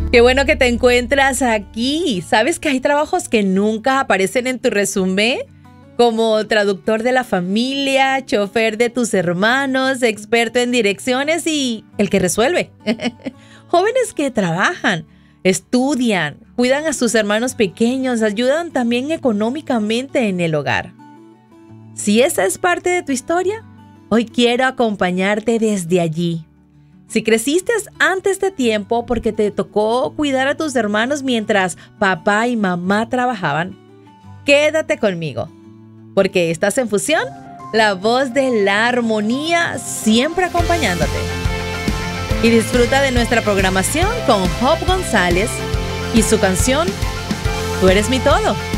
Qué bueno que te encuentras aquí. ¿Sabes que hay trabajos que nunca aparecen en tu resumen? Como traductor de la familia, chofer de tus hermanos, experto en direcciones y el que resuelve. Jóvenes que trabajan, estudian, cuidan a sus hermanos pequeños, ayudan también económicamente en el hogar. Si esa es parte de tu historia, hoy quiero acompañarte desde allí. Si creciste antes de tiempo porque te tocó cuidar a tus hermanos mientras papá y mamá trabajaban, quédate conmigo, porque estás en Fusión, la voz de la armonía siempre acompañándote. Y disfruta de nuestra programación con Job González y su canción Tú eres mi todo.